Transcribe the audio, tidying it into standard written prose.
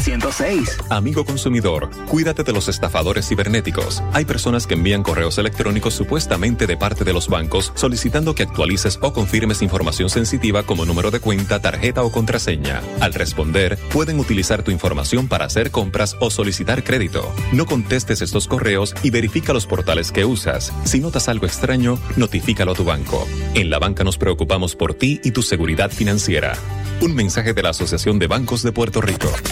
106. Amigo consumidor, cuídate de los estafadores cibernéticos. Hay personas que envían correos electrónicos supuestamente de parte de los bancos solicitando que actualices o confirmes información sensitiva como número de cuenta, tarjeta o contraseña. Al responder, pueden utilizar tu información para hacer compras o solicitar crédito. No contestes estos correos y verifica los portales que usas. Si notas algo extraño, notifícalo a tu banco. En la banca nos preocupamos por ti y tu seguridad financiera. Un mensaje de la Asociación de Bancos de Puerto Rico.